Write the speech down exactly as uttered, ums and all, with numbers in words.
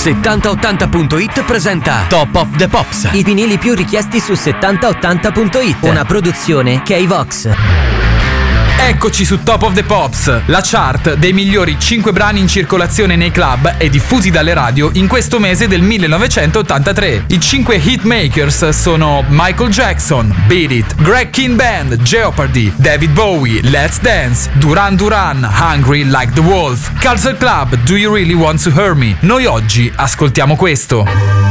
settanta ottanta punto it presenta Top of the Pops. I vinili più richiesti su settanta ottanta punto it. Una produzione K-Vox. Eccoci su Top of the Pops, la chart dei migliori cinque brani in circolazione nei club e diffusi dalle radio in questo mese del millenovecentottantatré. I cinque hitmakers sono Michael Jackson, Beat It, Greg Kihn Band, Jeopardy, David Bowie, Let's Dance, Duran Duran, Hungry Like the Wolf, Culture Club, Do You Really Want to Hurt Me? Noi oggi ascoltiamo questo.